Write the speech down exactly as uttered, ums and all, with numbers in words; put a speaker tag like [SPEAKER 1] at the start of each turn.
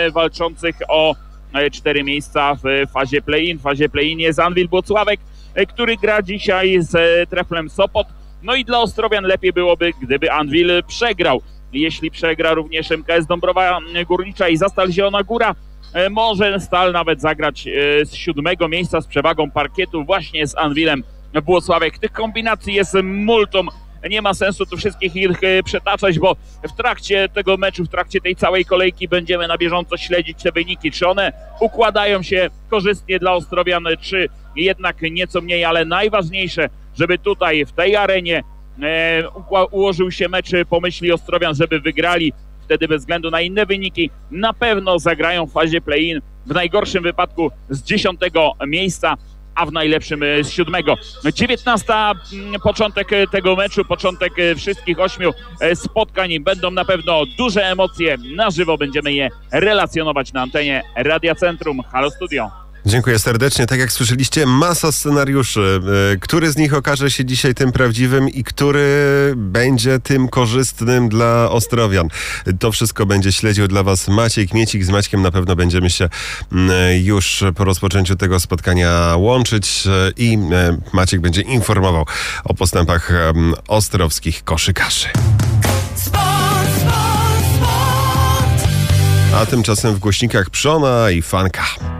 [SPEAKER 1] walczących o cztery miejsca w fazie play-in. W fazie play-in jest Anwil Włocławek, który gra dzisiaj z Treflem Sopot. No i dla Ostrowian lepiej byłoby, gdyby Anwil przegrał. Jeśli przegra również M K S Dąbrowa Górnicza i Zastal Zielona Góra, może Stal nawet zagrać z siódmego miejsca z przewagą parkietu właśnie z Anwilem Włocławek. Tych kombinacji jest multum. Nie ma sensu tu wszystkich ich przetaczać, bo w trakcie tego meczu, w trakcie tej całej kolejki będziemy na bieżąco śledzić te wyniki. Czy one układają się korzystnie dla Ostrowian, czy jednak nieco mniej, ale najważniejsze, żeby tutaj w tej arenie e, ułożył się mecz po myśli Ostrowian, żeby wygrali. Wtedy bez względu na inne wyniki na pewno zagrają w fazie play-in, w najgorszym wypadku z dziesiątego miejsca, a w najlepszym z siódmego. dziewiętnasta początek tego meczu, początek wszystkich ośmiu spotkań. Będą na pewno duże emocje. Na żywo będziemy je relacjonować na antenie Radia Centrum. Halo Studio.
[SPEAKER 2] Dziękuję serdecznie. Tak jak słyszeliście, masa scenariuszy. Który z nich okaże się dzisiaj tym prawdziwym i który będzie tym korzystnym dla Ostrowian? To wszystko będzie śledził dla Was Maciej Kmiecik. Z Maćkiem na pewno będziemy się już po rozpoczęciu tego spotkania łączyć i Maciek będzie informował o postępach ostrowskich koszykarzy. Sport, sport, sport. A tymczasem w głośnikach Przona i Fanka.